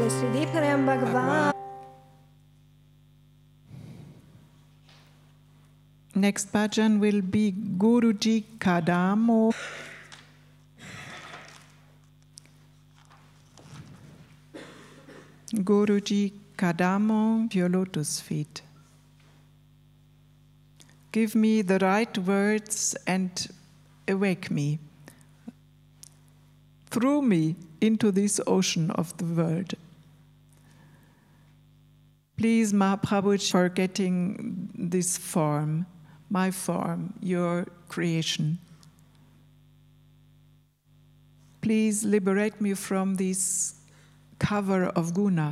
Sridhiparam Bhagavan. Next bhajan will be Guruji Kadamo. Guruji Kadamo, your lotus feet. Give me the right words and awake me. Throw me into this ocean of the world. Please, Mahaprabhu, forgetting this form, my form, your creation. Please liberate me from this cover of guna.